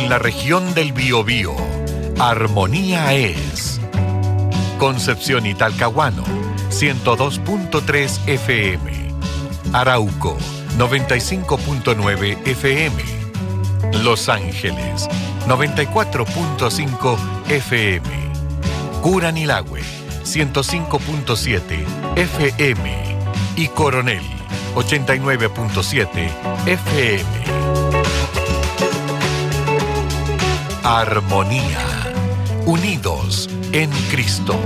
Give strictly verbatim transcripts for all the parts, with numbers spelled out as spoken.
En la región del Biobío, Armonía es. Concepción y Talcahuano, ciento dos punto tres F M. Arauco, noventa y cinco punto nueve F M. Los Ángeles, noventa y cuatro punto cinco F M. Curanilahue, ciento cinco punto siete F M. Y Coronel, ochenta y nueve punto siete F M. Armonía, unidos en Cristo.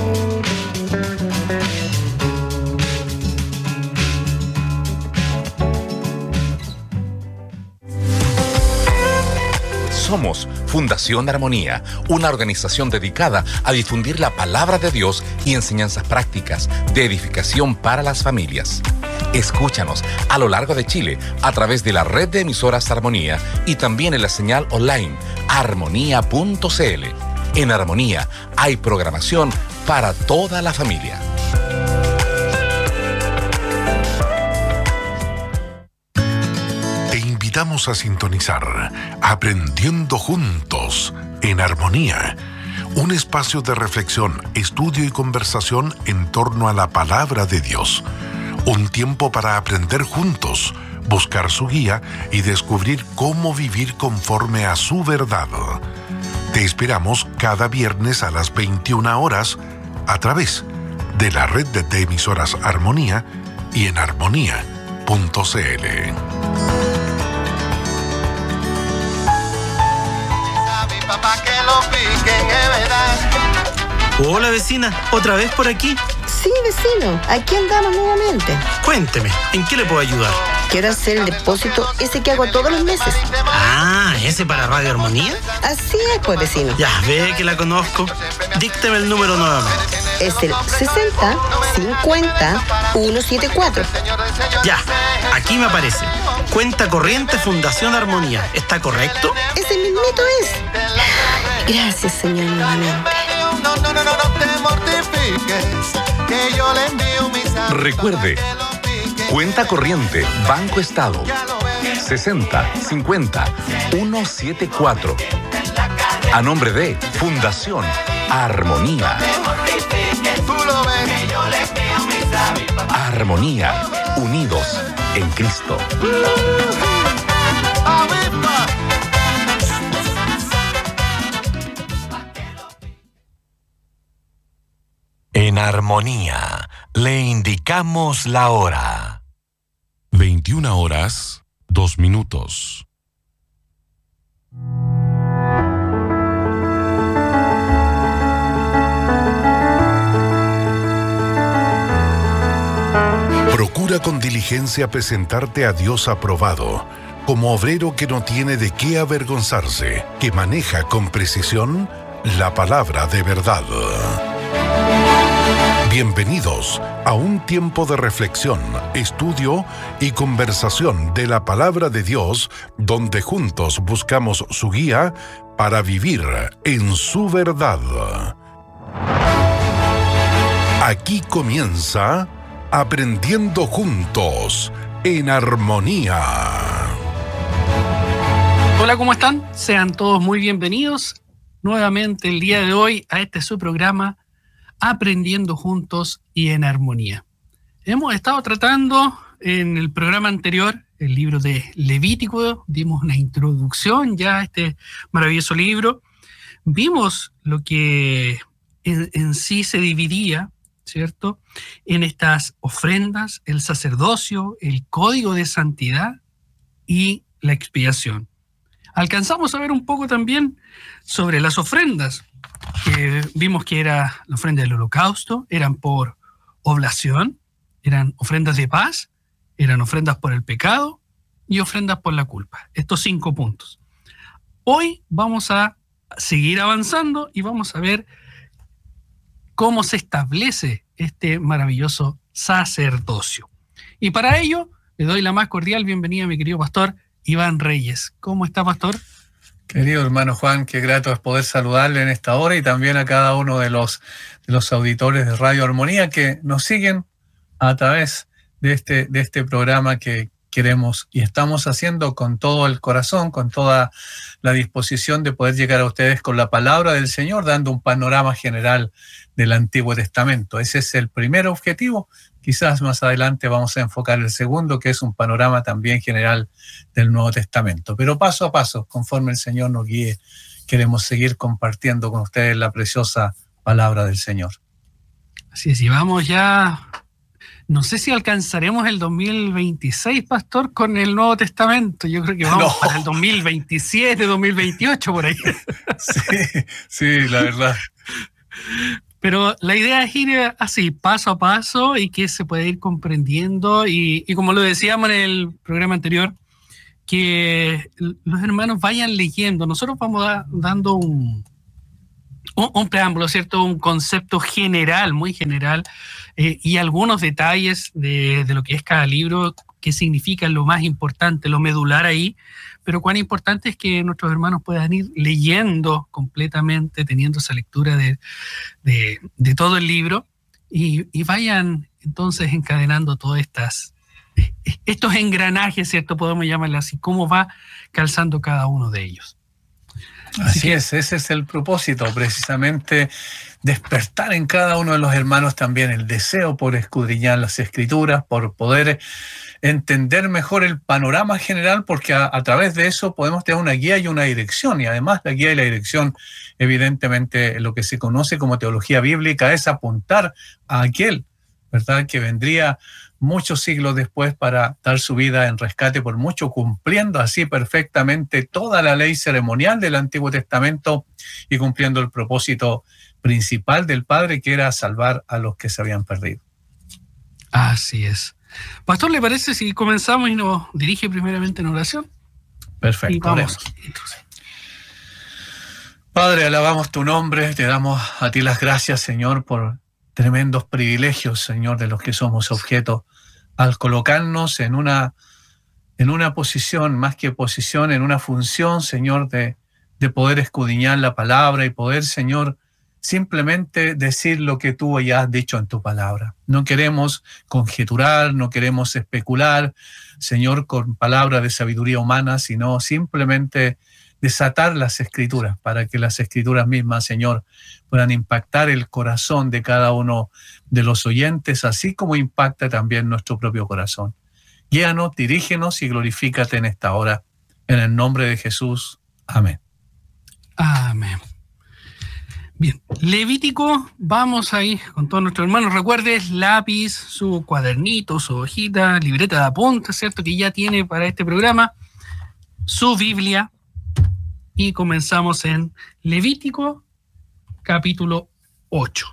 Somos Fundación Armonía, una organización dedicada a difundir la palabra de Dios y enseñanzas prácticas de edificación para las familias. Escúchanos a lo largo de Chile a través de la red de emisoras Armonía y también en la señal online armonía punto c l. En Armonía hay programación para toda la familia. Te invitamos a sintonizar Aprendiendo Juntos en Armonía, un espacio de reflexión, estudio y conversación en torno a la palabra de Dios. Un tiempo para aprender juntos, buscar su guía y descubrir cómo vivir conforme a su verdad. Te esperamos cada viernes a las veintiuna horas a través de la red de emisoras Armonía y en armonía punto c l. Hola vecina, ¿otra vez por aquí? Sí, vecino, aquí andamos nuevamente. Cuénteme, ¿en qué le puedo ayudar? Quiero hacer el depósito ese que hago todos los meses. Ah, ¿ese para Radio Armonía? Así es, pues, vecino. Ya, ve que la conozco. Dícteme el número nuevamente. Es el sesenta cincuenta ciento setenta y cuatro. Ya, aquí me aparece. Cuenta corriente Fundación Armonía. ¿Está correcto? Ese mismito es. Gracias, señor, nuevamente. No, no, no, no, no te mortifiques, que yo le envío mis amigos. Recuerde, cuenta corriente Banco Estado sesenta cincuenta ciento setenta y cuatro. A nombre de Fundación Armonía. Armonía, unidos en Cristo. En Armonía, le indicamos la hora. veintiuna horas, dos minutos. Procura con diligencia presentarte a Dios aprobado, como obrero que no tiene de qué avergonzarse, que maneja con precisión la palabra de verdad. Bienvenidos a un tiempo de reflexión, estudio y conversación de la palabra de Dios, donde juntos buscamos su guía para vivir en su verdad. Aquí comienza Aprendiendo Juntos en Armonía. Hola, ¿cómo están? Sean todos muy bienvenidos nuevamente el día de hoy a este su programa Aprendiendo Juntos y en Armonía. Hemos estado tratando en el programa anterior el libro de Levítico, dimos una introducción ya a este maravilloso libro, vimos lo que en, en sí se dividía, ¿cierto?, en estas ofrendas, el sacerdocio, el código de santidad y la expiación. Alcanzamos a ver un poco también sobre las ofrendas, que vimos que era la ofrenda del holocausto, eran por oblación, eran ofrendas de paz, eran ofrendas por el pecado y ofrendas por la culpa. Estos cinco puntos. Hoy vamos a seguir avanzando y vamos a ver cómo se establece este maravilloso sacerdocio. Y para ello, le doy la más cordial bienvenida a mi querido pastor Iván Reyes. ¿Cómo está, pastor? Querido hermano Juan, qué grato es poder saludarle en esta hora y también a cada uno de los, de los auditores de Radio Armonía que nos siguen a través de este, de este programa que, queremos y estamos haciendo con todo el corazón, con toda la disposición de poder llegar a ustedes con la palabra del Señor, dando un panorama general del Antiguo Testamento. Ese es el primer objetivo. Quizás más adelante vamos a enfocar el segundo, que es un panorama también general del Nuevo Testamento. Pero paso a paso, conforme el Señor nos guíe, queremos seguir compartiendo con ustedes la preciosa palabra del Señor. Así es, y vamos ya... No sé si alcanzaremos el dos mil veintiséis, pastor, con el Nuevo Testamento. Yo creo que vamos no. para el dos mil veintisiete, dos mil veintiocho, por ahí. Sí, sí, la verdad. Pero la idea es ir así, paso a paso, y que se puede ir comprendiendo. Y, y como lo decíamos en el programa anterior, que los hermanos vayan leyendo. Nosotros vamos da, dando un... Un, un preámbulo, ¿cierto? Un concepto general, muy general, eh, y algunos detalles de, de lo que es cada libro, qué significa lo más importante, lo medular ahí, pero cuán importante es que nuestros hermanos puedan ir leyendo completamente, teniendo esa lectura de, de, de todo el libro, y, y vayan entonces encadenando todas estas, estos engranajes, ¿cierto? Podemos llamarlo así, cómo va calzando cada uno de ellos. Así, Así es, ese es el propósito, precisamente despertar en cada uno de los hermanos también el deseo por escudriñar las Escrituras, por poder entender mejor el panorama general, porque a, a través de eso podemos tener una guía y una dirección, y además la guía y la dirección, evidentemente lo que se conoce como teología bíblica, es apuntar a aquel, ¿verdad?, que vendría muchos siglos después para dar su vida en rescate por mucho, cumpliendo así perfectamente toda la ley ceremonial del Antiguo Testamento y cumpliendo el propósito principal del Padre, que era salvar a los que se habían perdido. Así es. Pastor, ¿le parece si comenzamos y nos dirige primeramente en oración? Perfecto. Y vamos. Padre, alabamos tu nombre, te damos a ti las gracias, Señor, por tremendos privilegios, Señor, de los que somos objeto, al colocarnos en una, en una posición, más que posición, en una función, Señor, de, de poder escudriñar la palabra y poder, Señor, simplemente decir lo que tú ya has dicho en tu palabra. No queremos conjeturar, no queremos especular, Señor, con palabras de sabiduría humana, sino simplemente desatar las Escrituras, para que las Escrituras mismas, Señor, puedan impactar el corazón de cada uno de los oyentes, así como impacta también nuestro propio corazón. Guíanos, dirígenos y glorifícate en esta hora. En el nombre de Jesús. Amén. Amén. Bien, Levítico, vamos ahí con todos nuestros hermanos. Recuerde, lápiz, su cuadernito, su hojita, libreta de apuntes, ¿cierto?, que ya tiene para este programa, su Biblia. Y comenzamos en Levítico, capítulo ocho.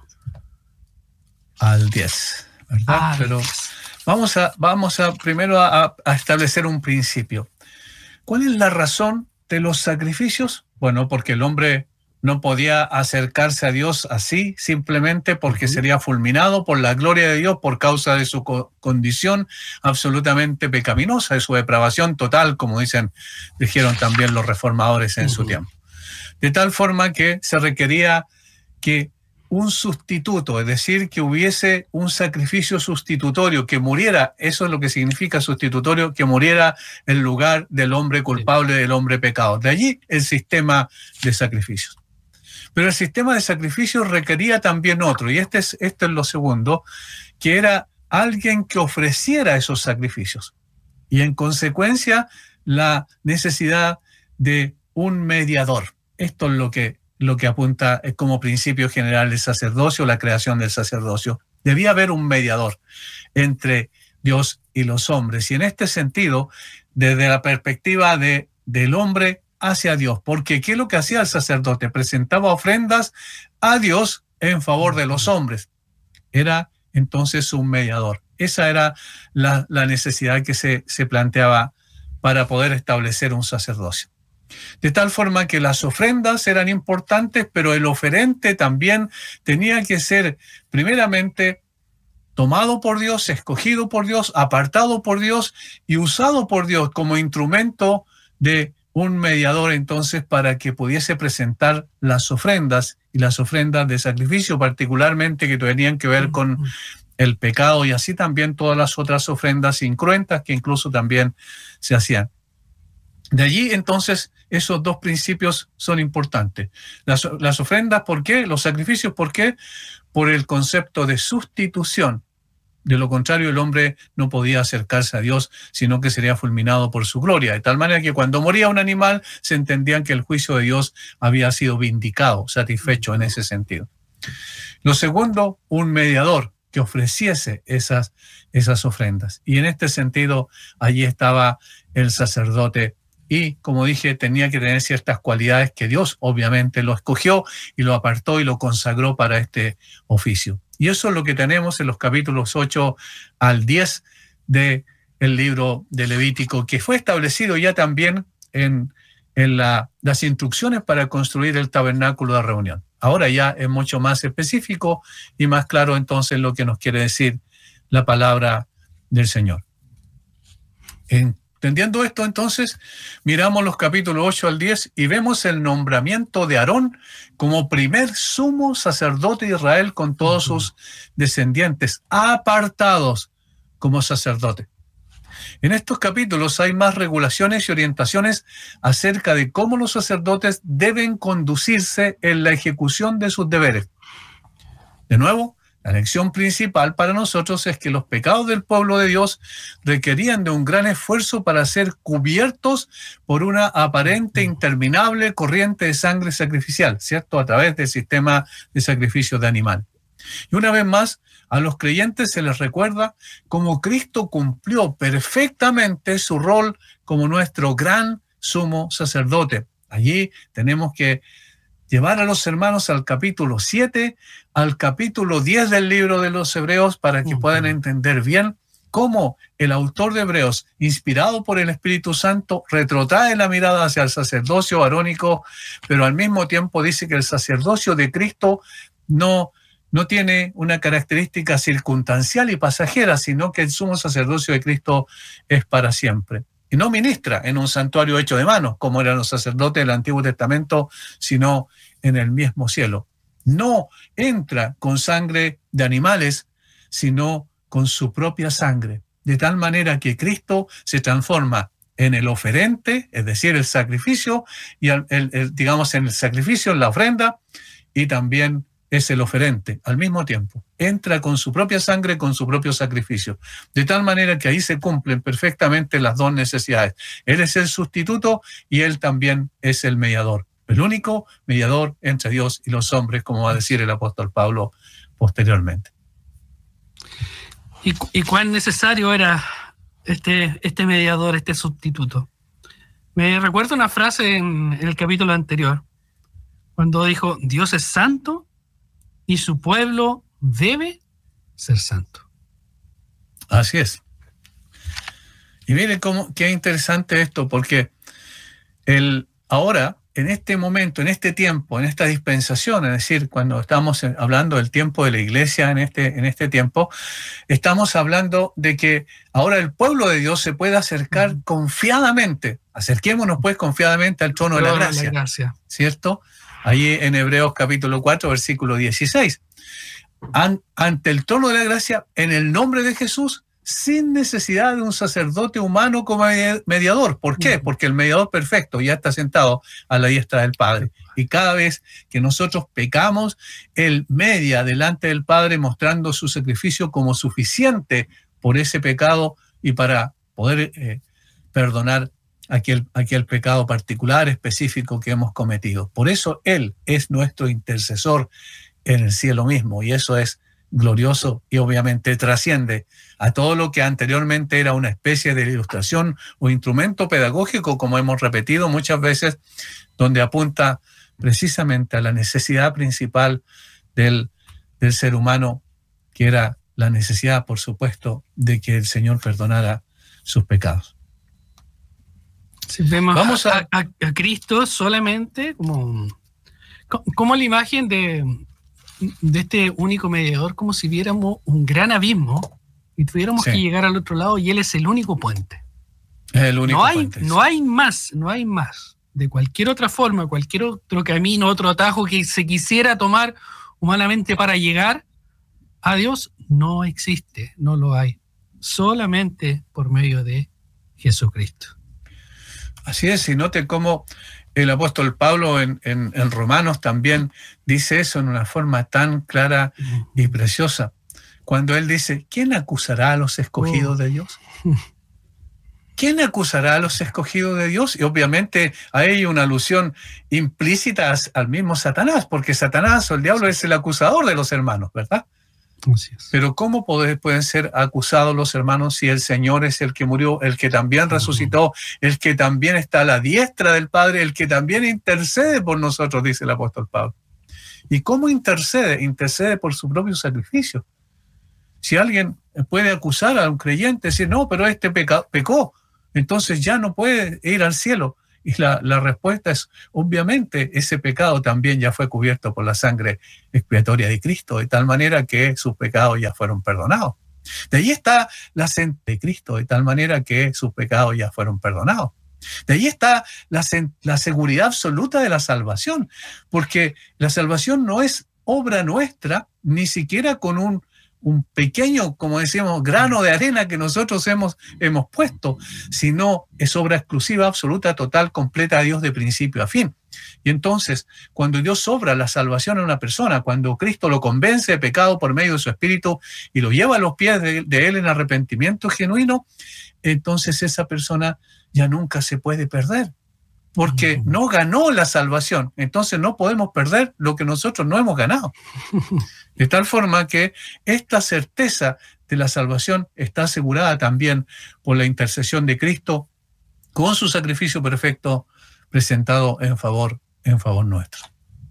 Al diez, ¿verdad? Al Pero diez. Vamos a, vamos a primero a, a establecer un principio. ¿Cuál es la razón de los sacrificios? Bueno, porque el hombre no podía acercarse a Dios así, simplemente porque uh-huh. sería fulminado por la gloria de Dios por causa de su co- condición absolutamente pecaminosa, de su depravación total, como dicen, dijeron también los reformadores en uh-huh. su tiempo. De tal forma que se requería que un sustituto, es decir, que hubiese un sacrificio sustitutorio, que muriera, eso es lo que significa sustitutorio, que muriera en lugar del hombre culpable, del hombre pecado. De allí el sistema de sacrificios. Pero el sistema de sacrificios requería también otro, y este es, este es lo segundo, que era alguien que ofreciera esos sacrificios. Y en consecuencia, la necesidad de un mediador. Esto es lo que, lo que apunta como principio general del sacerdocio, la creación del sacerdocio. Debía haber un mediador entre Dios y los hombres. Y en este sentido, desde la perspectiva de, del hombre hacia Dios, porque ¿qué es lo que hacía el sacerdote? Presentaba ofrendas a Dios en favor de los hombres. Era entonces un mediador. Esa era la, la necesidad que se, se planteaba para poder establecer un sacerdocio. De tal forma que las ofrendas eran importantes, pero el oferente también tenía que ser primeramente tomado por Dios, escogido por Dios, apartado por Dios y usado por Dios como instrumento de un mediador entonces para que pudiese presentar las ofrendas y las ofrendas de sacrificio particularmente que tenían que ver con el pecado y así también todas las otras ofrendas incruentas que incluso también se hacían. De allí, entonces, esos dos principios son importantes. Las, las ofrendas, ¿por qué? Los sacrificios, ¿por qué? Por el concepto de sustitución. De lo contrario, el hombre no podía acercarse a Dios, sino que sería fulminado por su gloria. De tal manera que cuando moría un animal, se entendían que el juicio de Dios había sido vindicado, satisfecho en ese sentido. Lo segundo, un mediador que ofreciese esas, esas ofrendas. Y en este sentido, allí estaba el sacerdote. Y, como dije, tenía que tener ciertas cualidades que Dios obviamente lo escogió y lo apartó y lo consagró para este oficio. Y eso es lo que tenemos en los capítulos ocho al diez del libro de Levítico, que fue establecido ya también en, en la, las instrucciones para construir el tabernáculo de reunión. Ahora ya es mucho más específico y más claro entonces lo que nos quiere decir la palabra del Señor. Entendiendo esto, entonces, miramos los capítulos ocho al diez y vemos el nombramiento de Aarón como primer sumo sacerdote de Israel con todos sus descendientes, apartados como sacerdote. En estos capítulos hay más regulaciones y orientaciones acerca de cómo los sacerdotes deben conducirse en la ejecución de sus deberes. De nuevo, la lección principal para nosotros es que los pecados del pueblo de Dios requerían de un gran esfuerzo para ser cubiertos por una aparente interminable corriente de sangre sacrificial, ¿cierto? A través del sistema de sacrificio de animal. Y una vez más, a los creyentes se les recuerda cómo Cristo cumplió perfectamente su rol como nuestro gran sumo sacerdote. Allí tenemos que llevar a los hermanos al capítulo siete, al capítulo diez del libro de los Hebreos para que puedan entender bien cómo el autor de Hebreos, inspirado por el Espíritu Santo, retrotrae la mirada hacia el sacerdocio arónico, pero al mismo tiempo dice que el sacerdocio de Cristo no, no tiene una característica circunstancial y pasajera, sino que el sumo sacerdocio de Cristo es para siempre. Y no ministra en un santuario hecho de manos, como eran los sacerdotes del Antiguo Testamento, sino en el mismo cielo. No entra con sangre de animales, sino con su propia sangre. De tal manera que Cristo se transforma en el oferente, es decir, el sacrificio, y el, el, el, digamos en el sacrificio, en la ofrenda, y también es el oferente al mismo tiempo. Entra con su propia sangre, con su propio sacrificio. De tal manera que ahí se cumplen perfectamente las dos necesidades. Él es el sustituto y él también es el mediador. El único mediador entre Dios y los hombres, como va a decir el apóstol Pablo posteriormente. ¿Y, y cuán necesario era este, este mediador, este sustituto? Me recuerdo una frase en, en el capítulo anterior, cuando dijo, Dios es santo y su pueblo debe ser santo. Así es. Y miren cómo, qué interesante esto, porque el, ahora, en este momento, en este tiempo, en esta dispensación, es decir, cuando estamos hablando del tiempo de la iglesia en este, en este tiempo, estamos hablando de que ahora el pueblo de Dios se puede acercar mm. confiadamente. Acerquémonos pues confiadamente al trono de la gracia, la gracia. ¿Cierto? Ahí en Hebreos capítulo cuatro, versículo dieciséis. An, ante el trono de la gracia, en el nombre de Jesús, sin necesidad de un sacerdote humano como mediador. ¿Por qué? Porque el mediador perfecto ya está sentado a la diestra del Padre. Y cada vez que nosotros pecamos, Él media delante del Padre mostrando su sacrificio como suficiente por ese pecado y para poder eh, perdonar aquel, aquel pecado particular, específico que hemos cometido. Por eso Él es nuestro intercesor en el cielo mismo, y eso es glorioso y obviamente trasciende a todo lo que anteriormente era una especie de ilustración o instrumento pedagógico, como hemos repetido muchas veces, donde apunta precisamente a la necesidad principal del, del ser humano, que era la necesidad, por supuesto, de que el Señor perdonara sus pecados. Si vemos Vamos a, a, a Cristo solamente como, como la imagen de, de este único mediador, como si viéramos un gran abismo y tuviéramos sí. que llegar al otro lado, y Él es el único puente. Es el único no hay, puente. No hay más, no hay más. De cualquier otra forma, cualquier otro camino, otro atajo que se quisiera tomar humanamente para llegar, a Dios no existe, no lo hay, solamente por medio de Jesucristo. Así es, y note cómo el apóstol Pablo en, en, en Romanos también dice eso en una forma tan clara y preciosa. Cuando él dice, ¿quién acusará a los escogidos de Dios? ¿Quién acusará a los escogidos de Dios? Y obviamente hay una alusión implícita al mismo Satanás, porque Satanás o el diablo es el acusador de los hermanos, ¿verdad? Así es. Pero ¿cómo pueden ser acusados los hermanos si el Señor es el que murió, el que también resucitó, el que también está a la diestra del Padre, el que también intercede por nosotros, dice el apóstol Pablo? ¿Y cómo intercede? Intercede por su propio sacrificio. Si alguien puede acusar a un creyente, decir, no, pero este peca, pecó, entonces ya no puede ir al cielo. Y la, la respuesta es, obviamente, ese pecado también ya fue cubierto por la sangre expiatoria de Cristo, de tal manera que sus pecados ya fueron perdonados. De ahí está la sentencia de Cristo, de tal manera que sus pecados ya fueron perdonados. De ahí está la, la seguridad absoluta de la salvación, porque la salvación no es obra nuestra, ni siquiera con un un pequeño, como decíamos, grano de arena que nosotros hemos, hemos puesto, sino es obra exclusiva, absoluta, total, completa de Dios de principio a fin. Y entonces, cuando Dios obra la salvación a una persona, cuando Cristo lo convence de pecado por medio de su Espíritu y lo lleva a los pies de, de Él en arrepentimiento genuino, entonces esa persona ya nunca se puede perder, porque no ganó la salvación. Entonces no podemos perder lo que nosotros no hemos ganado. De tal forma que esta certeza de la salvación está asegurada también por la intercesión de Cristo con su sacrificio perfecto presentado en favor, en favor nuestro.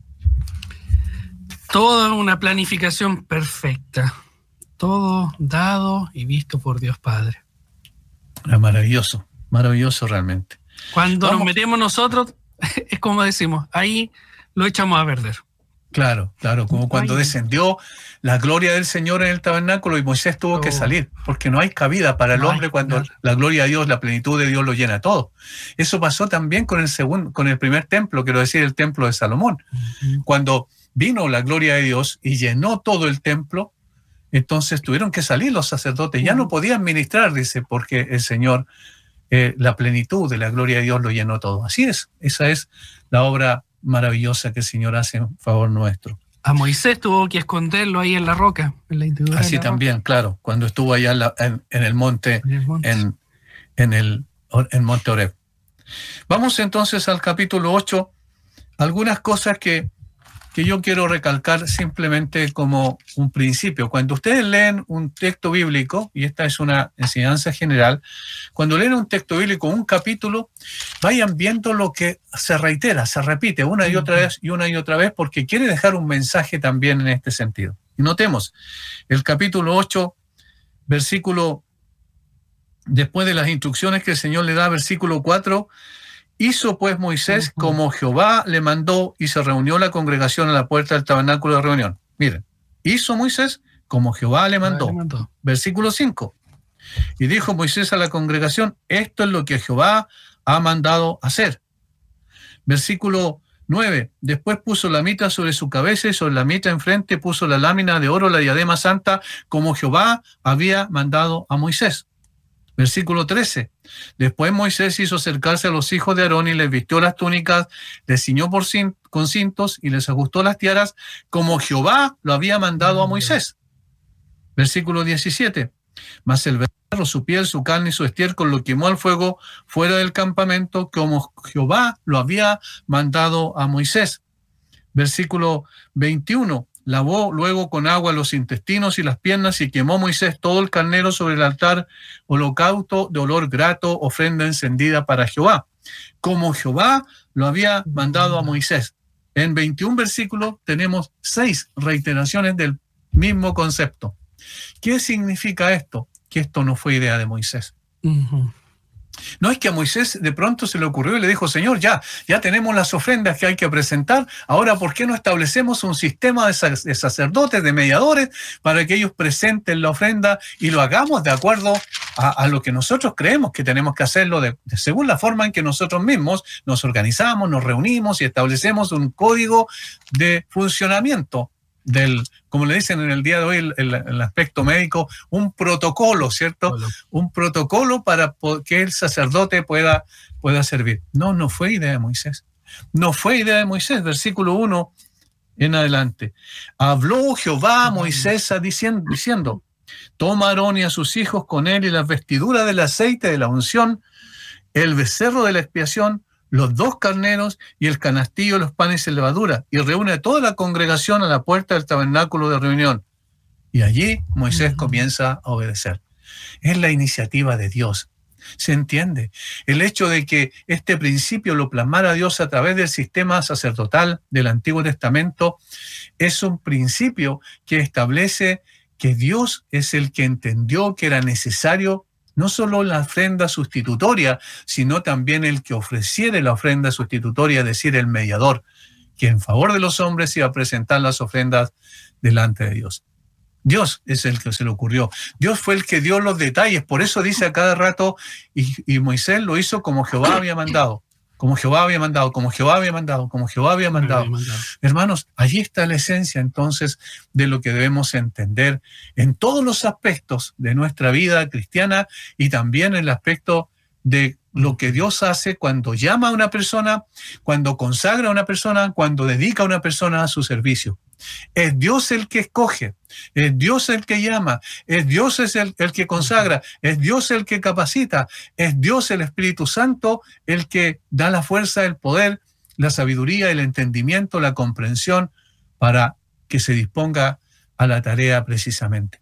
Toda una planificación perfecta, todo dado y visto por Dios Padre. Era maravilloso, maravilloso realmente. Cuando Vamos. nos metemos nosotros, es como decimos, ahí lo echamos a perder. Claro, claro, como cuando Ay. descendió la gloria del Señor en el tabernáculo y Moisés tuvo Oh. que salir, porque no hay cabida para el No hombre hay, cuando claro. la gloria de Dios, la plenitud de Dios lo llena todo. Eso pasó también con el segundo, con el primer templo, quiero decir, el templo de Salomón. Uh-huh. Cuando vino la gloria de Dios y llenó todo el templo, entonces tuvieron que salir los sacerdotes, ya Uh-huh. no podían ministrar, dice, porque el Señor, eh, la plenitud de la gloria de Dios lo llenó todo. Así es, esa es la obra maravillosa que el Señor hace en favor nuestro. A Moisés tuvo que esconderlo ahí en la roca, en la interior Así de la también, roca, claro, cuando estuvo allá en, la, en, en el monte, en el monte. en, en el en Monte Oreb. Vamos entonces al capítulo ocho, algunas cosas que, que yo quiero recalcar simplemente como un principio. Cuando ustedes leen un texto bíblico, y esta es una enseñanza general, cuando leen un texto bíblico, un capítulo, vayan viendo lo que se reitera, se repite una y otra vez y una y otra vez, porque quiere dejar un mensaje también en este sentido. Y notemos, el capítulo ocho, versículo, después de las instrucciones que el Señor le da, versículo cuatro, hizo pues Moisés uh-huh. como Jehová le mandó y se reunió la congregación a la puerta del tabernáculo de reunión. Miren, hizo Moisés como Jehová le mandó. Le mandó. Versículo cinco. Y dijo Moisés a la congregación, esto es lo que Jehová ha mandado hacer. Versículo nueve. Después puso la mitra sobre su cabeza y sobre la mitra enfrente puso la lámina de oro, la diadema santa, como Jehová había mandado a Moisés. Versículo trece. Después Moisés hizo acercarse a los hijos de Aarón y les vistió las túnicas, les ciñó por cin- con cintos y les ajustó las tiaras, como Jehová lo había mandado a Moisés. Versículo diecisiete. Mas el becerro, su piel, su carne y su estiércol lo quemó al fuego fuera del campamento, como Jehová lo había mandado a Moisés. Versículo veintiuno. Lavó luego con agua los intestinos y las piernas y quemó Moisés todo el carnero sobre el altar, holocausto de olor grato, ofrenda encendida para Jehová, como Jehová lo había mandado a Moisés. En veintiún versículos tenemos seis reiteraciones del mismo concepto. ¿Qué significa esto? Que esto no fue idea de Moisés. Uh-huh. No es que a Moisés de pronto se le ocurrió y le dijo, Señor, ya, ya tenemos las ofrendas que hay que presentar, ahora ¿por qué no establecemos un sistema de, sac- de sacerdotes, de mediadores, para que ellos presenten la ofrenda y lo hagamos de acuerdo a, a lo que nosotros creemos que tenemos que hacerlo, de, de, según la forma en que nosotros mismos nos organizamos, nos reunimos y establecemos un código de funcionamiento del, como le dicen en el día de hoy, el, el, el aspecto médico, un protocolo, ¿cierto? Hola. Un protocolo para que el sacerdote pueda, pueda servir. No, no fue idea de Moisés. No fue idea de Moisés. Versículo uno en adelante. Habló Jehová a Moisés diciendo, diciendo, toma a Aarón y a sus hijos con él y las vestiduras del aceite de la unción, el becerro de la expiación, los dos carneros y el canastillo de los panes sin levadura, y reúne a toda la congregación a la puerta del tabernáculo de reunión. Y allí Moisés comienza a obedecer. Es la iniciativa de Dios. ¿Se entiende? El hecho de que este principio lo plasmara Dios a través del sistema sacerdotal del Antiguo Testamento es un principio que establece que Dios es el que entendió que era necesario no solo la ofrenda sustitutoria, sino también el que ofreciera la ofrenda sustitutoria, es decir, el mediador, que en favor de los hombres iba a presentar las ofrendas delante de Dios. Dios es el que se le ocurrió. Dios fue el que dio los detalles. Por eso dice a cada rato, y, y Moisés lo hizo como Jehová había mandado, como Jehová había mandado, como Jehová había mandado, como Jehová había mandado. Había mandado. Hermanos, allí está la esencia entonces de lo que debemos entender en todos los aspectos de nuestra vida cristiana y también en el aspecto de lo que Dios hace cuando llama a una persona, cuando consagra a una persona, cuando dedica a una persona a su servicio. Es Dios el que escoge, es Dios el que llama, es Dios es el, el que consagra, es Dios el que capacita, es Dios el Espíritu Santo el que da la fuerza, el poder, la sabiduría, el entendimiento, la comprensión para que se disponga a la tarea precisamente.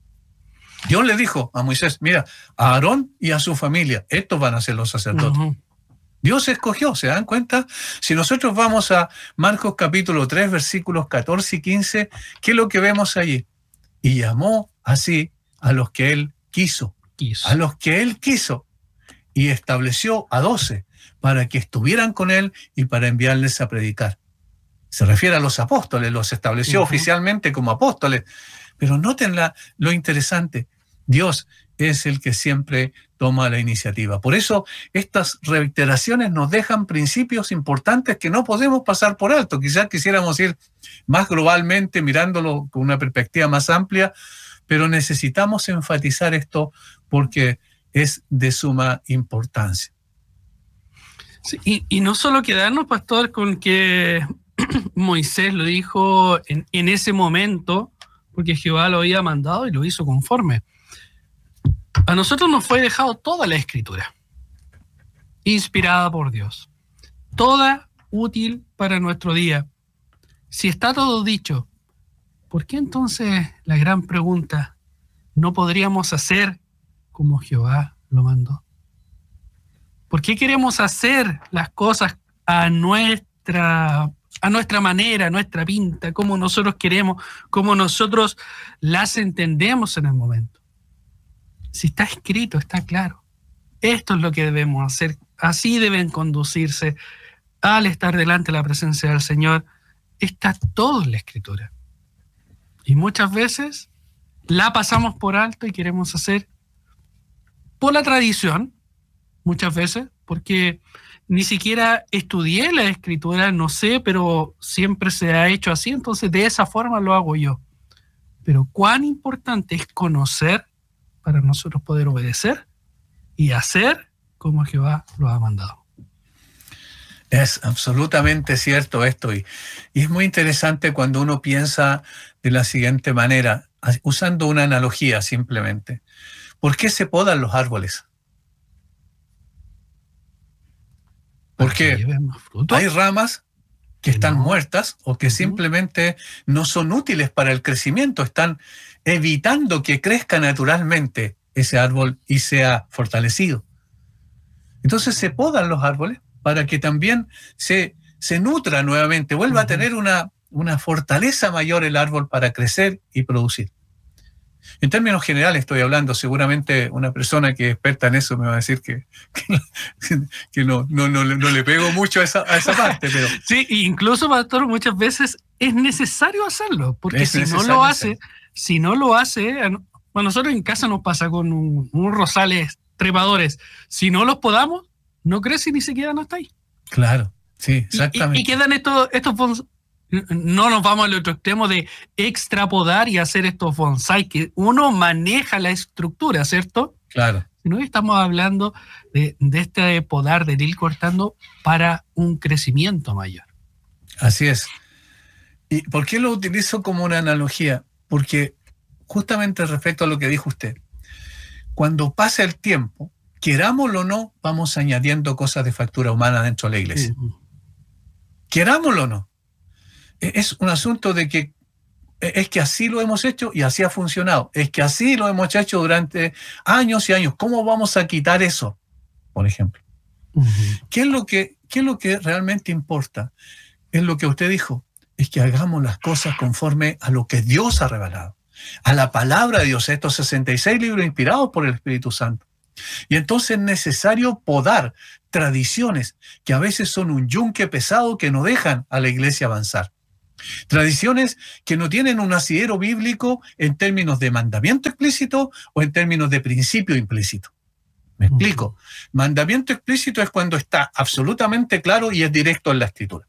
Dios le dijo a Moisés, mira, a Aarón y a su familia, estos van a ser los sacerdotes. Uh-huh. Dios escogió, ¿se dan cuenta? Si nosotros vamos a Marcos capítulo tres, versículos catorce y quince, ¿qué es lo que vemos allí? Y llamó así a los que él quiso, quiso. a los que él quiso, y estableció a doce para que estuvieran con él y para enviarles a predicar. Se refiere a los apóstoles, los estableció uh-huh. oficialmente como apóstoles. Pero noten la, lo interesante, Dios es el que siempre toma la iniciativa. Por eso estas reiteraciones nos dejan principios importantes que no podemos pasar por alto. Quizás quisiéramos ir más globalmente, mirándolo con una perspectiva más amplia, pero necesitamos enfatizar esto porque es de suma importancia. Sí, y, y no solo quedarnos, pastor, con que Moisés lo dijo en, en ese momento, porque Jehová lo había mandado y lo hizo conforme. A nosotros nos fue dejado toda la Escritura, inspirada por Dios, toda útil para nuestro día. Si está todo dicho, ¿por qué entonces la gran pregunta, no podríamos hacer como Jehová lo mandó? ¿Por qué queremos hacer las cosas a nuestra, a nuestra manera, a nuestra pinta, como nosotros queremos, como nosotros las entendemos en el momento? Si está escrito, está claro. Esto es lo que debemos hacer. Así deben conducirse al estar delante de la presencia del Señor. Está todo en la Escritura. Y muchas veces la pasamos por alto y queremos hacer por la tradición, muchas veces, porque ni siquiera estudié la Escritura, no sé, pero siempre se ha hecho así, entonces de esa forma lo hago yo. Pero cuán importante es conocer para nosotros poder obedecer y hacer como Jehová lo ha mandado. Es absolutamente cierto esto y, y es muy interesante cuando uno piensa de la siguiente manera, usando una analogía simplemente. ¿Por qué se podan los árboles? Porque hay ramas que están no. muertas o que uh-huh. simplemente no son útiles para el crecimiento, están evitando que crezca naturalmente ese árbol y sea fortalecido. Entonces se podan los árboles para que también se, se nutra nuevamente, vuelva uh-huh. a tener una, una fortaleza mayor el árbol para crecer y producir. En términos generales estoy hablando, seguramente una persona que es experta en eso me va a decir que, que, que no, no, no, no le pego mucho a esa, a esa parte. Pero sí, incluso, pastor, muchas veces es necesario hacerlo, porque si no lo hace, hacerlo. si no lo hace, a nosotros en casa nos pasa con un, unos rosales trepadores, si no los podamos, no crece ni se quedan hasta ahí. Claro, sí, exactamente. Y, y, y quedan estos, estos no nos vamos al otro extremo de extrapodar y hacer estos bonsai, que uno maneja la estructura, ¿cierto? Claro. Sino que estamos hablando de, de este podar, de ir cortando para un crecimiento mayor. Así es. ¿Y por qué lo utilizo como una analogía? Porque justamente respecto a lo que dijo usted, cuando pasa el tiempo, querámoslo o no, vamos añadiendo cosas de factura humana dentro de la iglesia. Uh-huh. Querámoslo o no. Es un asunto de que es que así lo hemos hecho y así ha funcionado. Es que así lo hemos hecho durante años y años. ¿Cómo vamos a quitar eso, por ejemplo? Uh-huh. ¿Qué es lo que, qué es lo que realmente importa? Es lo que usted dijo, es que hagamos las cosas conforme a lo que Dios ha revelado, a la palabra de Dios, estos sesenta y seis libros inspirados por el Espíritu Santo. Y entonces es necesario podar tradiciones que a veces son un yunque pesado que no dejan a la iglesia avanzar. Tradiciones que no tienen un asidero bíblico en términos de mandamiento explícito o en términos de principio implícito. ¿Me explico? Mandamiento explícito es cuando está absolutamente claro y es directo en la Escritura.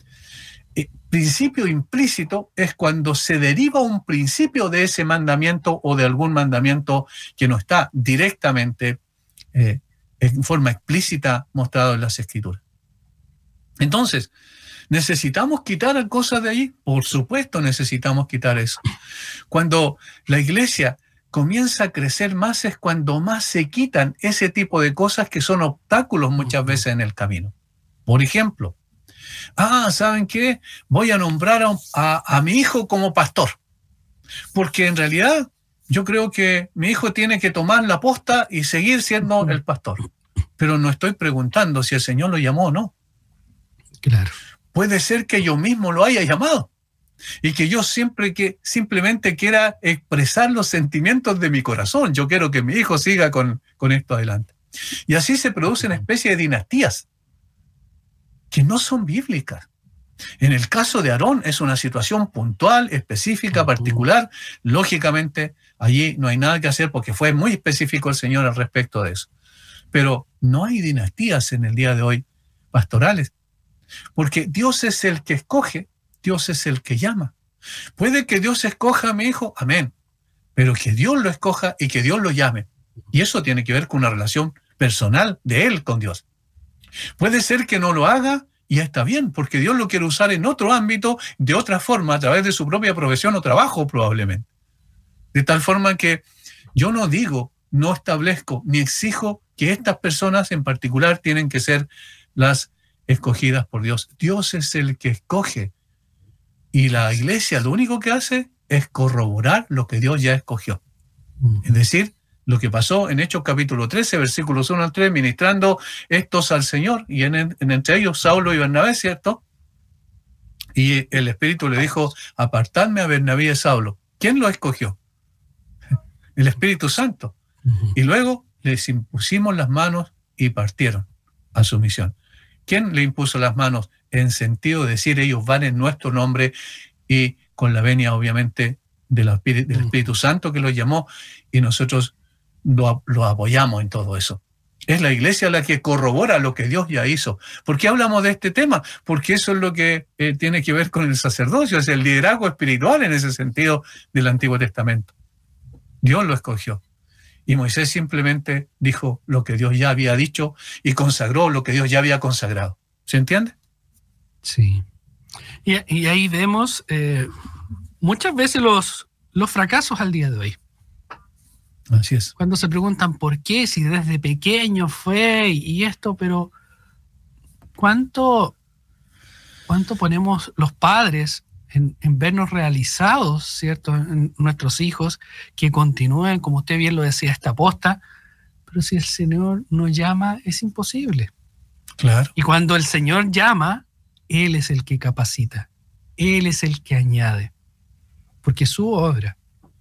Eh, principio implícito es cuando se deriva un principio de ese mandamiento o de algún mandamiento que no está directamente eh, en forma explícita mostrado en las Escrituras. Entonces, ¿necesitamos quitar cosas de allí? Por supuesto necesitamos quitar eso. Cuando la iglesia comienza a crecer más es cuando más se quitan ese tipo de cosas que son obstáculos muchas veces en el camino. Por ejemplo, ah, ¿saben qué? Voy a nombrar a, a, a mi hijo como pastor, porque en realidad yo creo que mi hijo tiene que tomar la posta y seguir siendo el pastor. Pero no estoy preguntando si el Señor lo llamó o no. Claro. Puede ser que yo mismo lo haya llamado y que yo siempre que simplemente quiera expresar los sentimientos de mi corazón. Yo quiero que mi hijo siga con, con esto adelante. Y así se producen especies de dinastías que no son bíblicas. En el caso de Aarón es una situación puntual, específica, particular. Lógicamente, allí no hay nada que hacer porque fue muy específico el Señor al respecto de eso. Pero no hay dinastías en el día de hoy pastorales, porque Dios es el que escoge, Dios es el que llama. Puede que Dios escoja a mi hijo, amén, pero que Dios lo escoja y que Dios lo llame. Y eso tiene que ver con una relación personal de él con Dios. Puede ser que no lo haga y está bien, porque Dios lo quiere usar en otro ámbito, de otra forma, a través de su propia profesión o trabajo probablemente. De tal forma que yo no digo, no establezco, ni exijo que estas personas en particular tienen que ser las escogidas por Dios. Dios es el que escoge. Y la iglesia lo único que hace es corroborar lo que Dios ya escogió. Es decir, lo que pasó en Hechos capítulo trece, versículos uno al tres, ministrando estos al Señor, y en, en entre ellos Saulo y Bernabé, ¿cierto? Y el Espíritu le dijo, apartadme a Bernabé y a Saulo. ¿Quién lo escogió? El Espíritu Santo. Uh-huh. Y luego les impusimos las manos y partieron a su misión. ¿Quién le impuso las manos? En sentido de decir, ellos van en nuestro nombre y con la venia, obviamente, del Espíritu, del Espíritu Santo que los llamó, y nosotros lo, lo apoyamos en todo eso. Es la iglesia la que corrobora lo que Dios ya hizo. ¿Por qué hablamos de este tema? Porque eso es lo que eh, tiene que ver con el sacerdocio, es el liderazgo espiritual en ese sentido del Antiguo Testamento. Dios lo escogió. Y Moisés simplemente dijo lo que Dios ya había dicho y consagró lo que Dios ya había consagrado. ¿Se entiende? Sí. Y, y ahí vemos eh, muchas veces los, los fracasos al día de hoy. Así es. Cuando se preguntan por qué, si desde pequeño fue y, y esto, pero ¿cuánto, cuánto ponemos los padres en, en vernos realizados, ¿cierto? En nuestros hijos, que continúen, como usted bien lo decía, esta posta, pero si el Señor nos llama, es imposible. Claro. Y cuando el Señor llama, Él es el que capacita, Él es el que añade, porque es su obra.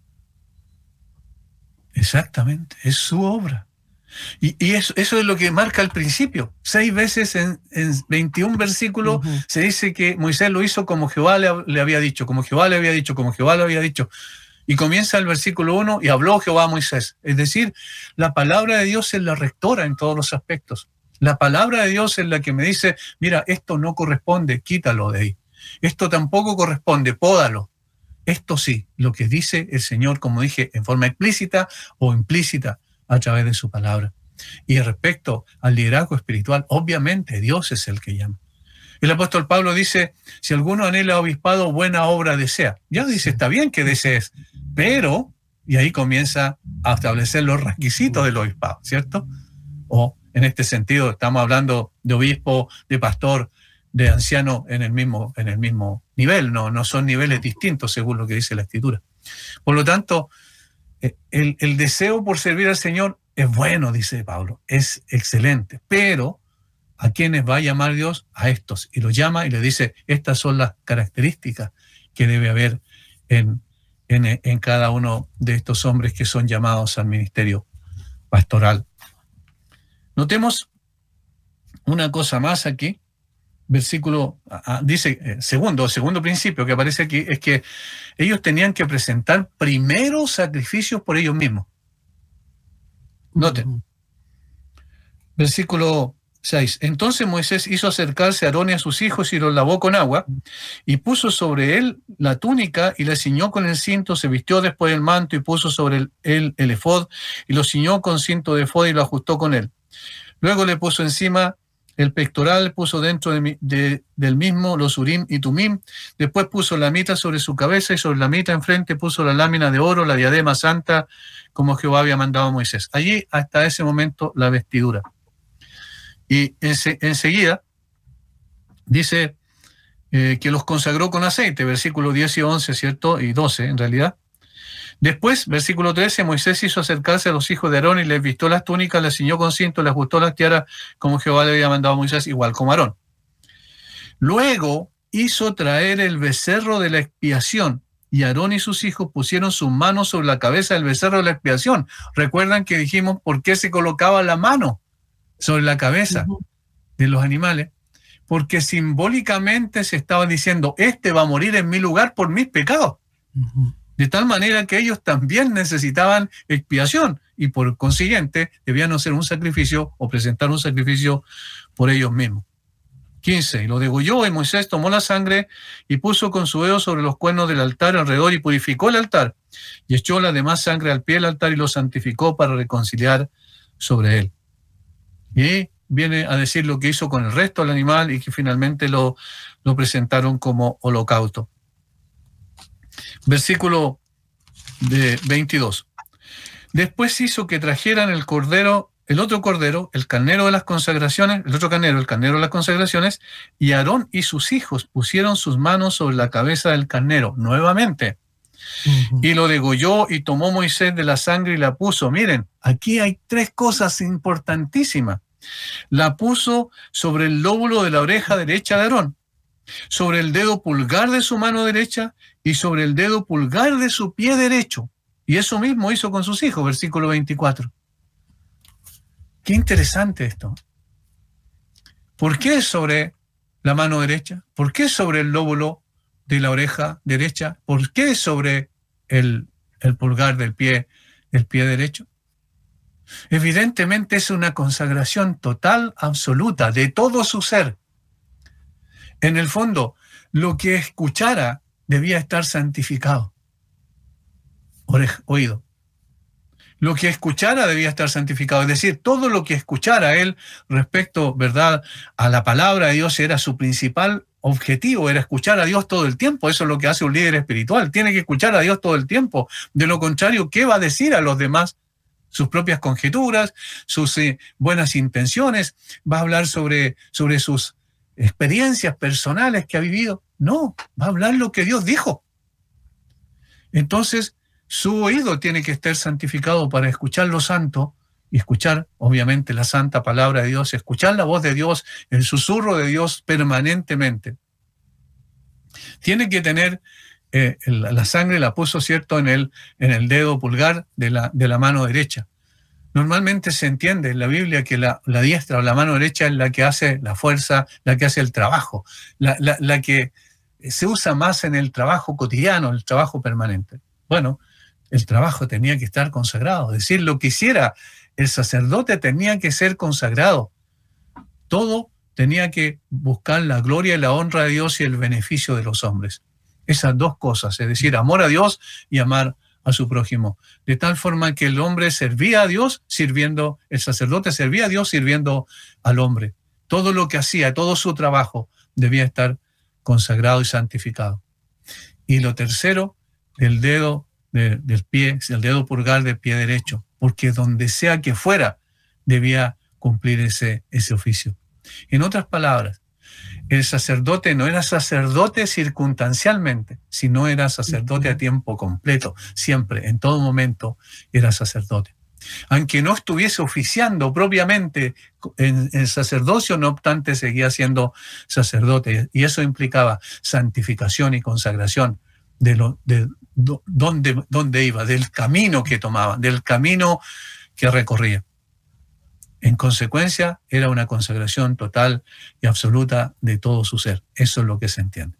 Exactamente, es su obra. Y, y eso, eso es lo que marca el principio. Seis veces en, en veintiún versículos uh-huh. se dice que Moisés lo hizo como Jehová le, le había dicho, como Jehová le había dicho, como Jehová le había dicho. Y comienza el versículo uno, y habló Jehová a Moisés. Es decir, la palabra de Dios es la rectora en todos los aspectos. La palabra de Dios es la que me dice, mira, esto no corresponde, quítalo de ahí. Esto tampoco corresponde, pódalo. Esto sí, lo que dice el Señor, como dije, en forma explícita o implícita a través de su palabra. Y respecto al liderazgo espiritual, obviamente Dios es el que llama. El apóstol Pablo dice, si alguno anhela obispado, buena obra desea. Ya dice, está bien que desees, pero, y ahí comienza a establecer los requisitos del obispado, ¿cierto? O en este sentido, estamos hablando de obispo, de pastor, de anciano en el mismo, en el mismo nivel, no, no son niveles distintos según lo que dice la Escritura. Por lo tanto, el, el deseo por servir al Señor es bueno, dice Pablo, es excelente, pero ¿a quiénes va a llamar Dios? A estos. Y los llama y le dice, estas son las características que debe haber en, en, en cada uno de estos hombres que son llamados al ministerio pastoral. Notemos una cosa más aquí. Versículo, ah, dice, eh, segundo, segundo principio que aparece aquí, es que ellos tenían que presentar primero sacrificios por ellos mismos. Noten. Versículo seis. Entonces Moisés hizo acercarse a Aarón y a sus hijos y los lavó con agua, y puso sobre él la túnica y la ciñó con el cinto, se vistió después el manto y puso sobre él el, el efod, y lo ciñó con cinto de efod y lo ajustó con él. Luego le puso encima el pectoral, puso dentro de, de, del mismo los urim y tumim, después puso la mitra sobre su cabeza y sobre la mitra enfrente puso la lámina de oro, la diadema santa, como Jehová había mandado a Moisés. Allí, hasta ese momento, la vestidura. Y ense, enseguida dice eh, que los consagró con aceite, versículos diez y once, ¿cierto? Y doce, en realidad. Después, versículo trece, Moisés hizo acercarse a los hijos de Aarón y les vistió las túnicas, les ciñó con cinto, les ajustó las tiaras, como Jehová le había mandado a Moisés, igual como Aarón. Luego hizo traer el becerro de la expiación, y Aarón y sus hijos pusieron sus manos sobre la cabeza del becerro de la expiación. ¿Recuerdan que dijimos por qué se colocaba la mano sobre la cabeza uh-huh. de los animales? Porque simbólicamente se estaba diciendo, este va a morir en mi lugar por mis pecados. Uh-huh. De tal manera que ellos también necesitaban expiación y por consiguiente debían hacer un sacrificio o presentar un sacrificio por ellos mismos. quince. Y lo degolló y Moisés tomó la sangre y puso con su dedo sobre los cuernos del altar alrededor y purificó el altar y echó la demás sangre al pie del altar y lo santificó para reconciliar sobre él. Y viene a decir lo que hizo con el resto del animal y que finalmente lo, lo presentaron como holocausto. Versículo de veintidós. Después hizo que trajeran el cordero, el otro cordero, el carnero de las consagraciones, el otro carnero, el carnero de las consagraciones, y Aarón y sus hijos pusieron sus manos sobre la cabeza del carnero, nuevamente. Uh-huh. Y lo degolló y tomó Moisés de la sangre y la puso. Miren, aquí hay tres cosas importantísimas. La puso sobre el lóbulo de la oreja derecha de Aarón, sobre el dedo pulgar de su mano derecha y sobre el dedo pulgar de su pie derecho. Y eso mismo hizo con sus hijos, versículo veinticuatro. Qué interesante esto. ¿Por qué sobre la mano derecha? ¿Por qué sobre el lóbulo de la oreja derecha? ¿Por qué sobre el, el pulgar del pie, del pie derecho? Evidentemente es una consagración total, absoluta, de todo su ser. En el fondo, lo que escuchara debía estar santificado. Oreja, oído. Lo que escuchara debía estar santificado. Es decir, todo lo que escuchara él respecto, ¿verdad?, a la palabra de Dios era su principal objetivo, era escuchar a Dios todo el tiempo. Eso es lo que hace un líder espiritual. Tiene que escuchar a Dios todo el tiempo. De lo contrario, ¿qué va a decir a los demás? Sus propias conjeturas, sus eh, buenas intenciones. Va a hablar sobre, sobre sus experiencias personales que ha vivido. No, va a hablar lo que Dios dijo. Entonces, su oído tiene que estar santificado para escuchar lo santo y escuchar, obviamente, la santa palabra de Dios, escuchar la voz de Dios, el susurro de Dios permanentemente. Tiene que tener, eh, la, la sangre la puso, ¿cierto?, en el, en el dedo pulgar de la, de la mano derecha. Normalmente se entiende en la Biblia que la, la diestra o la mano derecha es la que hace la fuerza, la que hace el trabajo, la, la, la que se usa más en el trabajo cotidiano, el trabajo permanente. Bueno, el trabajo tenía que estar consagrado. Es decir, lo que hiciera el sacerdote tenía que ser consagrado. Todo tenía que buscar la gloria y la honra de Dios y el beneficio de los hombres. Esas dos cosas, es decir, amor a Dios y amar a su prójimo. De tal forma que el hombre servía a Dios sirviendo, el sacerdote servía a Dios sirviendo al hombre. Todo lo que hacía, todo su trabajo debía estar consagrado y santificado. Y lo tercero, el dedo de, del pie, el dedo pulgar del pie derecho, porque donde sea que fuera, debía cumplir ese, ese oficio. En otras palabras, el sacerdote no era sacerdote circunstancialmente, sino era sacerdote a tiempo completo. Siempre, en todo momento, era sacerdote. Aunque no estuviese oficiando propiamente en el sacerdocio, no obstante, seguía siendo sacerdote. Y eso implicaba santificación y consagración de, lo, de do, dónde, dónde iba, del camino que tomaba, del camino que recorría. En consecuencia, era una consagración total y absoluta de todo su ser. Eso es lo que se entiende.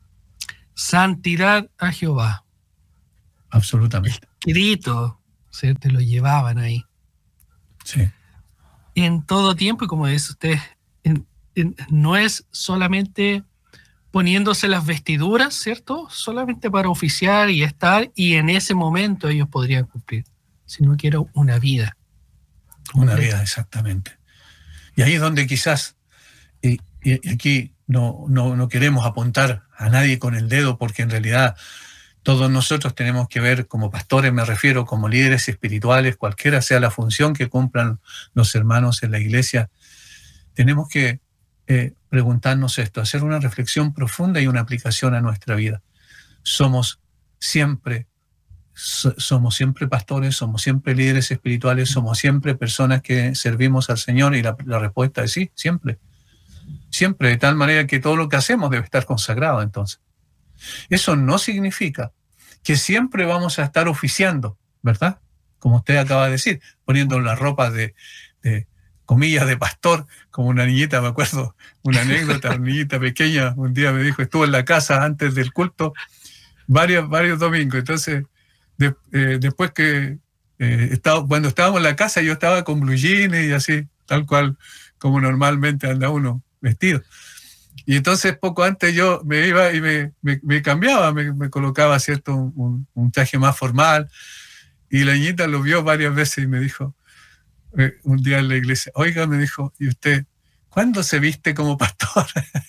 Santidad a Jehová. Absolutamente. Escrito, ¿cierto? Lo llevaban ahí. Sí. En todo tiempo, y como dice usted, en, en, no es solamente poniéndose las vestiduras, ¿cierto? Solamente para oficiar y estar, y en ese momento ellos podrían cumplir, sino que era una vida. Una vida, exactamente. Y ahí es donde quizás, y, y aquí no, no, no queremos apuntar a nadie con el dedo, porque en realidad todos nosotros tenemos que ver, como pastores me refiero, como líderes espirituales, cualquiera sea la función que cumplan los hermanos en la iglesia, tenemos que eh, preguntarnos esto, hacer una reflexión profunda y una aplicación a nuestra vida. Somos siempre Somos siempre pastores, somos siempre líderes espirituales, somos siempre personas que servimos al Señor, y la, la respuesta es sí, siempre. Siempre, de tal manera que todo lo que hacemos debe estar consagrado entonces. Eso no significa que siempre vamos a estar oficiando, ¿verdad? Como usted acaba de decir, poniendo las ropas de, de comillas de pastor, como una niñita, me acuerdo, una anécdota, una niñita pequeña, un día me dijo, estuvo en la casa antes del culto varios, varios domingos, entonces De, eh, después que eh, estaba, cuando estábamos en la casa, yo estaba con blue jeans y así, tal cual como normalmente anda uno vestido. Y entonces poco antes yo me iba y me, me, me cambiaba, me, me colocaba, ¿cierto?, un, un, un traje más formal. Y la niñita lo vio varias veces y me dijo, eh, un día en la iglesia, oiga, me dijo, ¿y usted cuándo se viste como pastor?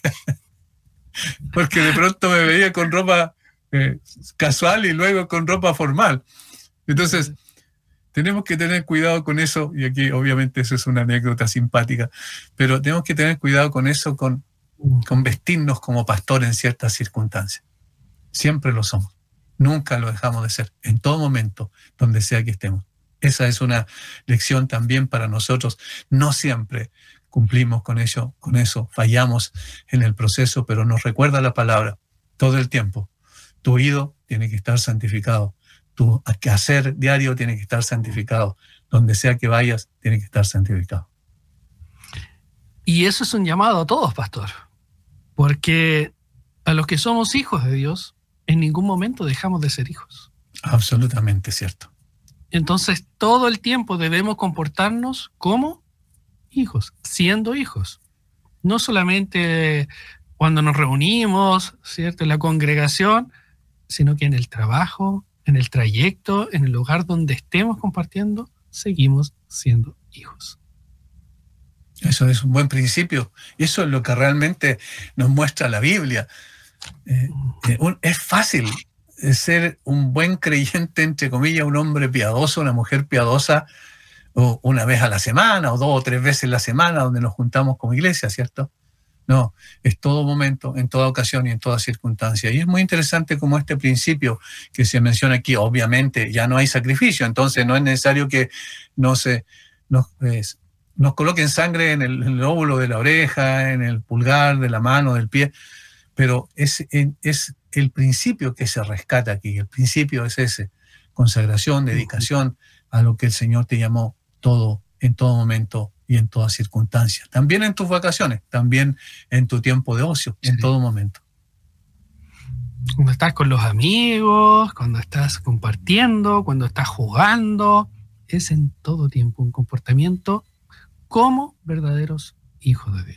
Porque de pronto me veía con ropa Eh, casual y luego con ropa formal. Entonces, tenemos que tener cuidado con eso, y aquí obviamente eso es una anécdota simpática, pero tenemos que tener cuidado con eso, con, con vestirnos como pastor en ciertas circunstancias. Siempre lo somos, nunca lo dejamos de ser, en todo momento, donde sea que estemos. Esa es una lección también para nosotros. No siempre cumplimos con eso, con eso, fallamos en el proceso, pero nos recuerda la palabra todo el tiempo. Tu oído tiene que estar santificado. Tu quehacer diario tiene que estar santificado. Donde sea que vayas, tiene que estar santificado. Y eso es un llamado a todos, pastor. Porque a los que somos hijos de Dios, en ningún momento dejamos de ser hijos. Absolutamente cierto. Entonces, todo el tiempo debemos comportarnos como hijos, siendo hijos. No solamente cuando nos reunimos, ¿cierto?, en la congregación, sino que en el trabajo, en el trayecto, en el lugar donde estemos compartiendo, seguimos siendo hijos. Eso es un buen principio. Y eso es lo que realmente nos muestra la Biblia. Eh, eh, un, es fácil ser un buen creyente, entre comillas, un hombre piadoso, una mujer piadosa, o una vez a la semana, o dos o tres veces a la semana, donde nos juntamos como iglesia, ¿cierto? No, es todo momento, en toda ocasión y en toda circunstancia. Y es muy interesante como este principio que se menciona aquí, obviamente ya no hay sacrificio, entonces no es necesario que no se, nos, eh, nos coloquen sangre en el, en el lóbulo de la oreja, en el pulgar, de la mano, del pie, pero es, es el principio que se rescata aquí, el principio es ese, consagración, dedicación a lo que el Señor te llamó, todo, en todo momento y en toda circunstancia. También en tus vacaciones, también en tu tiempo de ocio, sí, en todo momento. Cuando estás con los amigos, cuando estás compartiendo, cuando estás jugando, es en todo tiempo un comportamiento como verdaderos hijos de Dios.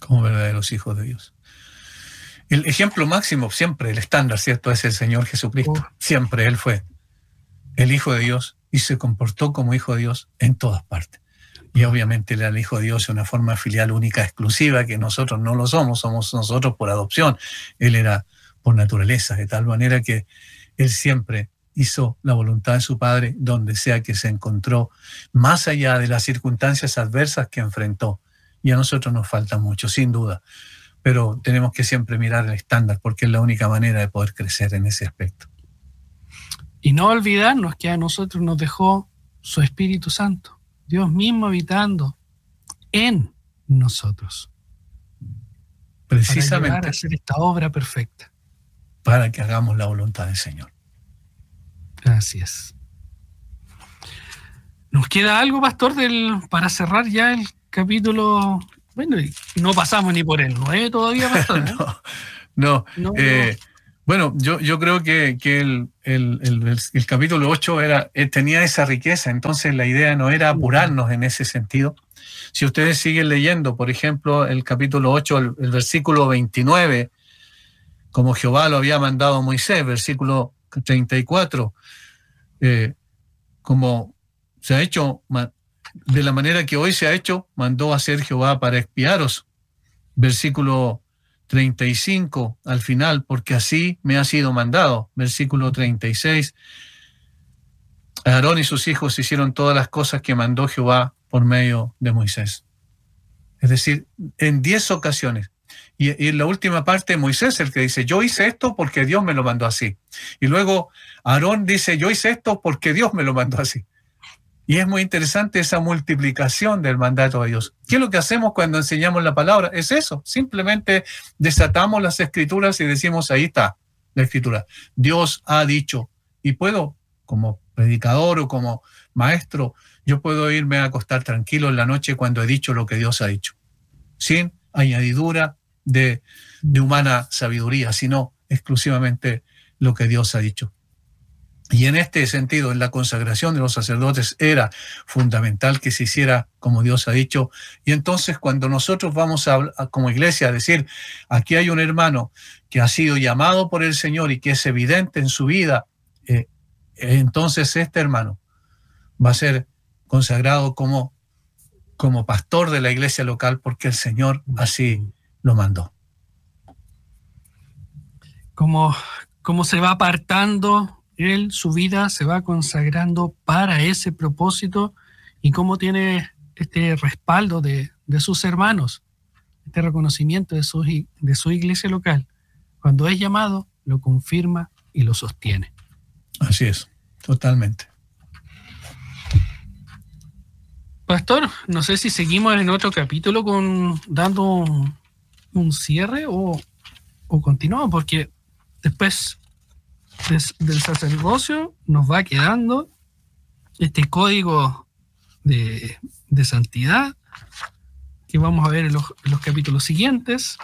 como verdaderos hijos de Dios. El ejemplo máximo, siempre el estándar, ¿cierto?, es el Señor Jesucristo. Oh. Siempre Él fue el Hijo de Dios y se comportó como Hijo de Dios en todas partes. Y obviamente Él era el Hijo de Dios de una forma filial única, exclusiva, que nosotros no lo somos, somos nosotros por adopción. Él era por naturaleza, de tal manera que Él siempre hizo la voluntad de su Padre donde sea que se encontró, más allá de las circunstancias adversas que enfrentó. Y a nosotros nos falta mucho, sin duda. Pero tenemos que siempre mirar el estándar, porque es la única manera de poder crecer en ese aspecto. Y no olvidarnos que a nosotros nos dejó su Espíritu Santo, Dios mismo habitando en nosotros. Precisamente. Para llegar a hacer esta obra perfecta. Para que hagamos la voluntad del Señor. Así es. ¿Nos queda algo, pastor, del, para cerrar ya el capítulo? Bueno, no pasamos ni por el nueve todavía, pastor, ¿eh? no, no. no, eh, no. Bueno, yo, yo creo que, que el, el, el, el capítulo ocho era, eh, tenía esa riqueza, entonces la idea no era apurarnos en ese sentido. Si ustedes siguen leyendo, por ejemplo, el capítulo ocho, el, el versículo veintinueve, como Jehová lo había mandado a Moisés, versículo treinta y cuatro, eh, como se ha hecho, de la manera que hoy se ha hecho, mandó a hacer Jehová para expiaros. Versículo treinta y cinco, al final, porque así me ha sido mandado. Versículo treinta y seis, Aarón y sus hijos hicieron todas las cosas que mandó Jehová por medio de Moisés. Es decir, en diez ocasiones. Y, y en la última parte, Moisés el que dice, yo hice esto porque Dios me lo mandó así. Y luego Aarón dice, yo hice esto porque Dios me lo mandó así. Y es muy interesante esa multiplicación del mandato de Dios. ¿Qué es lo que hacemos cuando enseñamos la palabra? Es eso, simplemente desatamos las escrituras y decimos, ahí está la escritura. Dios ha dicho, y puedo, como predicador o como maestro, yo puedo irme a acostar tranquilo en la noche cuando he dicho lo que Dios ha dicho, sin añadidura de, de humana sabiduría, sino exclusivamente lo que Dios ha dicho. Y en este sentido, en la consagración de los sacerdotes era fundamental que se hiciera como Dios ha dicho. Y entonces cuando nosotros vamos a, a, como iglesia a decir, aquí hay un hermano que ha sido llamado por el Señor y que es evidente en su vida, eh, entonces este hermano va a ser consagrado como, como pastor de la iglesia local porque el Señor así lo mandó. Como, como se va apartando él, su vida se va consagrando para ese propósito y cómo tiene este respaldo de, de sus hermanos, este reconocimiento de su, de su iglesia local. Cuando es llamado, lo confirma y lo sostiene. Así es, totalmente. Pastor, no sé si seguimos en otro capítulo con dando un, un cierre o, o continuamos, porque después Des, del sacerdocio nos va quedando este código de, de santidad que vamos a ver en los, en los capítulos siguientes.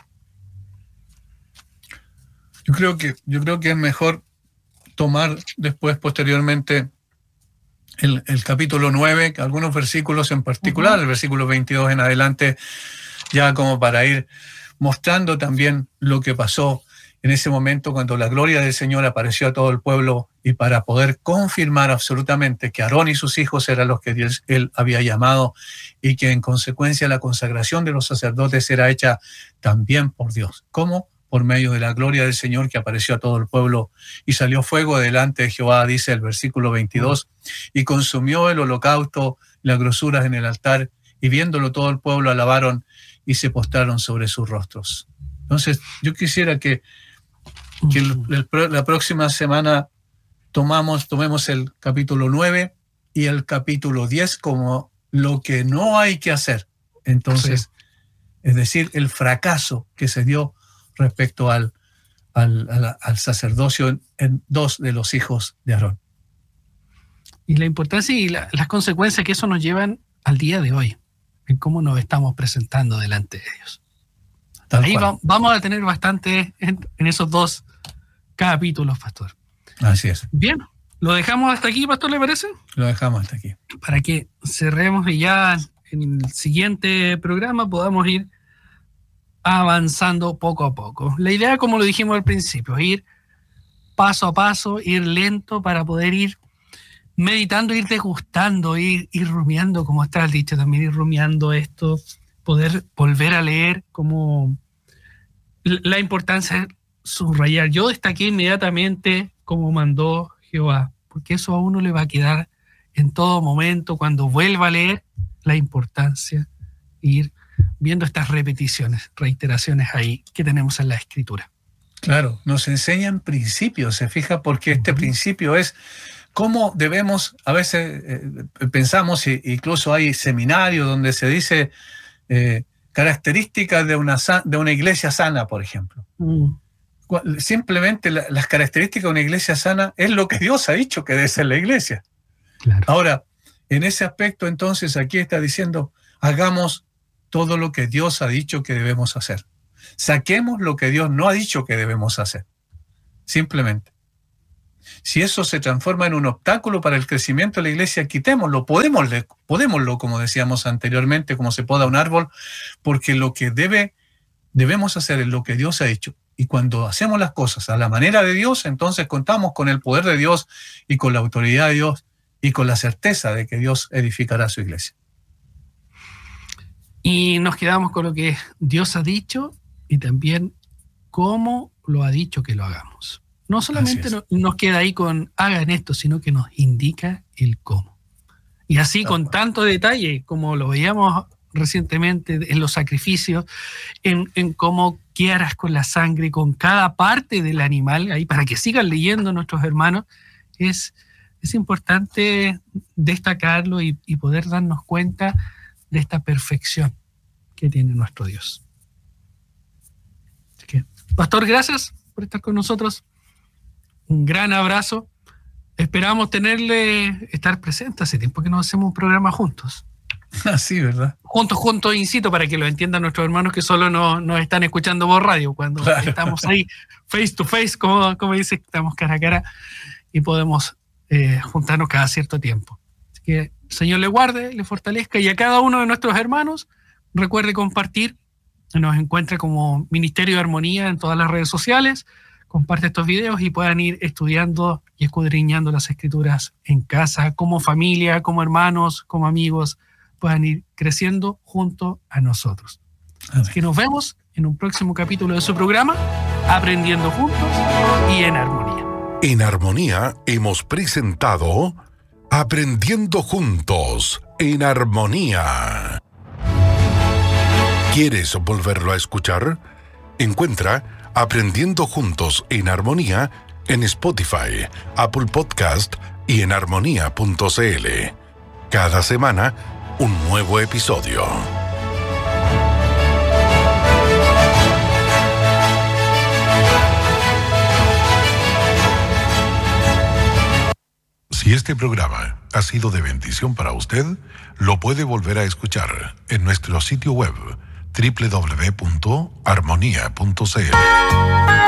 Yo creo que, yo creo que es mejor tomar después, posteriormente, el, el capítulo nueve, algunos versículos en particular, uh-huh. el versículo veintidós en adelante, ya como para ir mostrando también lo que pasó en ese momento cuando la gloria del Señor apareció a todo el pueblo y para poder confirmar absolutamente que Aarón y sus hijos eran los que Dios, él había llamado y que en consecuencia la consagración de los sacerdotes era hecha también por Dios. ¿Cómo? Por medio de la gloria del Señor que apareció a todo el pueblo y salió fuego delante de Jehová, dice el versículo veintidós, y consumió el holocausto, las grosuras en el altar, y viéndolo todo el pueblo alabaron y se postraron sobre sus rostros. Entonces, yo quisiera que que el, el, la próxima semana tomamos, tomemos el capítulo nueve y el capítulo diez como lo que no hay que hacer. Entonces, sí. Es decir, el fracaso que se dio respecto al, al, al, al sacerdocio en, en dos de los hijos de Aarón. Y la importancia y la, las consecuencias que eso nos llevan al día de hoy, en cómo nos estamos presentando delante de Dios. Tal Ahí va, vamos a tener bastante en, en esos dos capítulos, pastor. Así es. Bien, lo dejamos hasta aquí, pastor, ¿le parece? Lo dejamos hasta aquí. Para que cerremos y ya en el siguiente programa podamos ir avanzando poco a poco. La idea, como lo dijimos al principio, es ir paso a paso, ir lento para poder ir meditando, ir degustando, ir, ir rumiando, como está el dicho también, ir rumiando esto, poder volver a leer, como la importancia de subrayar. Yo destaqué inmediatamente como mandó Jehová, porque eso a uno le va a quedar en todo momento, cuando vuelva a leer, la importancia de ir viendo estas repeticiones, reiteraciones ahí que tenemos en la Escritura. Claro, nos enseñan principios, se fija, porque este uh-huh. principio es cómo debemos, a veces eh, pensamos, e incluso hay seminarios donde se dice eh, características de una, de una iglesia sana, por ejemplo. Uh-huh. Simplemente la, las características de una iglesia sana es lo que Dios ha dicho que debe ser la iglesia. Claro. Ahora, en ese aspecto, entonces, aquí está diciendo, hagamos todo lo que Dios ha dicho que debemos hacer. Saquemos lo que Dios no ha dicho que debemos hacer. Simplemente. Si eso se transforma en un obstáculo para el crecimiento de la iglesia, quitémoslo, podémoslo, podémoslo, como decíamos anteriormente, como se poda un árbol, porque lo que debe, debemos hacer es lo que Dios ha dicho. Y cuando hacemos las cosas a la manera de Dios, entonces contamos con el poder de Dios y con la autoridad de Dios y con la certeza de que Dios edificará su iglesia. Y nos quedamos con lo que Dios ha dicho y también cómo lo ha dicho que lo hagamos. No solamente no, nos queda ahí con hagan esto, sino que nos indica el cómo. Y así con tanto detalle, como lo veíamos recientemente en los sacrificios, en, en cómo quieras con la sangre, con cada parte del animal, ahí para que sigan leyendo nuestros hermanos, es, es importante destacarlo y, y poder darnos cuenta de esta perfección que tiene nuestro Dios. Así que, Pastor, gracias por estar con nosotros. Un gran abrazo. Esperamos tenerle, estar presente. Hace tiempo que no hacemos un programa juntos. Así, ¿verdad? Juntos, juntos, incito, para que lo entiendan nuestros hermanos que solo nos, nos están escuchando por radio, cuando claro. estamos ahí face to face, como, como dice, estamos cara a cara y podemos eh, juntarnos cada cierto tiempo. Así que el Señor le guarde, le fortalezca, y a cada uno de nuestros hermanos recuerde compartir. Nos encuentre como Ministerio de Armonía en todas las redes sociales. Comparte estos videos y puedan ir estudiando y escudriñando las Escrituras en casa, como familia, como hermanos, como amigos, puedan ir creciendo junto a nosotros. Así que nos vemos en un próximo capítulo de su programa, Aprendiendo Juntos y en Armonía. En Armonía hemos presentado Aprendiendo Juntos en Armonía. ¿Quieres volverlo a escuchar? Encuentra Aprendiendo Juntos en Armonía en Spotify, Apple Podcast y en armonía punto c l. Cada semana, un nuevo episodio. Si este programa ha sido de bendición para usted, lo puede volver a escuchar en nuestro sitio web doble u doble u doble u punto armonía punto c l.